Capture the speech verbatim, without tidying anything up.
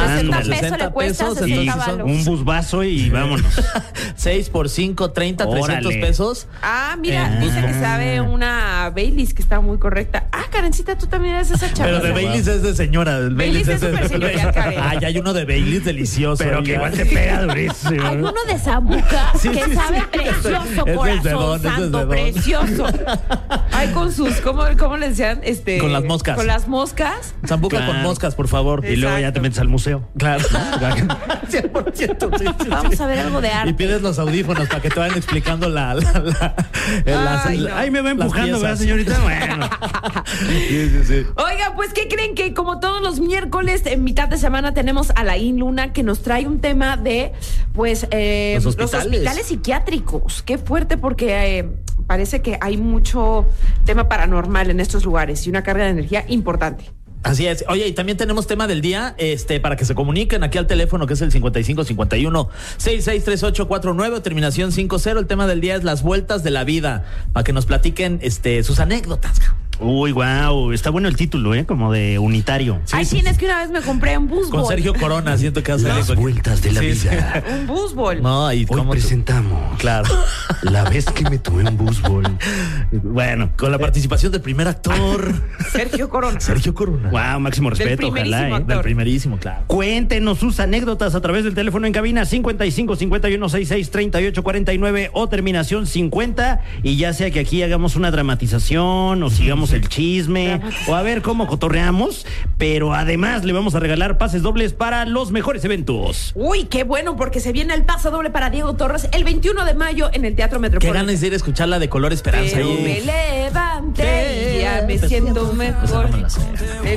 sesenta Ándale. pesos le cuesta, pesos, sesenta Y valos. un busvazo y vámonos. seis por cinco, treinta, trescientos Órale. pesos. Ah, mira, Ah. dice que sabe una Baileys que está muy correcta. Ah, Karencita, tú también eres esa chava. Pero de Baileys es de señora. el Baileys es súper señorial, Karen. Ah, ya hay uno de Baileys delicioso. Pero que oiga. igual te pega durísimo. Hay uno de Zambuca Sí, que sí, sí. sabe precioso, Ese es corazón de don, ese es de santo, don. precioso. Ay, con sus, ¿cómo, cómo le decían? Este, Con las moscas. Con las moscas. Zambuca Claro. con moscas, por favor. Y luego ya Exacto. te metes al museo. Claro. cien por ciento, sí, sí, sí. Vamos a ver algo de Y arte. pides los audífonos para que te vayan explicando la... la, la- las- Ay, no. Ahí me va las empujando, ¿verdad, piezas. señorita? Bueno. Sí, sí, sí. Oiga, pues, ¿qué creen? Que como todos los miércoles, en mitad de semana, tenemos a Laín Luna, que nos trae un tema de, pues, eh, Los hospitales. psiquiátricos. Qué fuerte, porque eh, parece que hay mucho tema paranormal en estos lugares y una carga de energía importante. Así es. Oye, y también tenemos tema del día, este, para que se comuniquen aquí al teléfono, que es el cincuenta y cinco cincuenta y uno sesenta y seis treinta y ocho cuarenta y nueve, terminación cincuenta. El tema del día es las vueltas de la vida, para que nos platiquen, este, sus anécdotas. Uy, wow. Está bueno el título, ¿eh? Como de unitario. Ay, sí, es que una vez me compré un busbol. Con Sergio Corona, siento que hace Las algo. vueltas de la Sí, sí. vida. Un busbol. No, y Hoy cómo tú- presentamos Claro. la vez que me tomé un busbol. Bueno, Con la participación del primer actor, Sergio Corona. Sergio Corona. wow, máximo Del respeto, primerísimo ojalá, ¿eh? actor. Del primerísimo, claro. Cuéntenos sus anécdotas a través del teléfono en cabina cincuenta y cinco cincuenta y uno sesenta y seis treinta y ocho cuarenta y nueve o terminación cincuenta, y ya sea que aquí hagamos una dramatización o sigamos el chisme o a ver cómo cotorreamos, pero además le vamos a regalar pases dobles para los mejores eventos. Uy, qué bueno, porque se viene el paso doble para Diego Torres el veintiuno de mayo en el Teatro Qué Metropolitano. ganas de ir a escuchar la de Color Esperanza Pero ahí. me levanté y ya me siento mejor. Esa no me la sé.